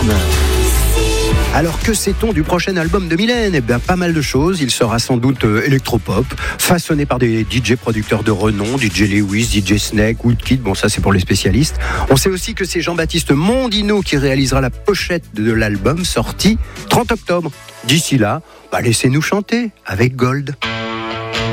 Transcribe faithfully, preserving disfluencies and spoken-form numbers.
Alors que sait-on du prochain album de Mylène ? Eh bien, pas mal de choses. Il sera sans doute euh, électropop, façonné par des D J producteurs de renom, D J Lewis, D J Snake, Woodkid, bon ça c'est pour les spécialistes. On sait aussi que c'est Jean-Baptiste Mondino qui réalisera la pochette de l'album sorti trente octobre. D'ici là, bah, laissez-nous chanter avec Gold.